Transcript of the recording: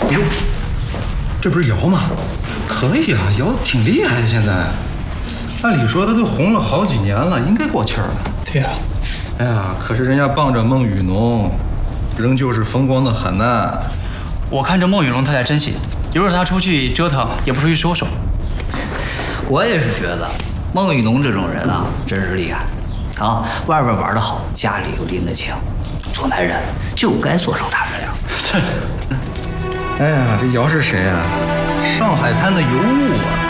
哟，这不是姚吗？可以啊，姚挺厉害的。现在，按理说他都红了好几年了，应该过气儿了。 对呀。 哎呀，可是人家傍着孟雨农，仍旧是风光的很呐。 我看这孟雨农他在珍惜，有时候他出去折腾也不出去收收。 我也是觉得，孟雨农这种人啊，真是厉害啊！外边玩得好，家里又拎得清，做男人就该做成他这样。 是。 哎呀，这姚是谁啊？上海滩的尤物啊！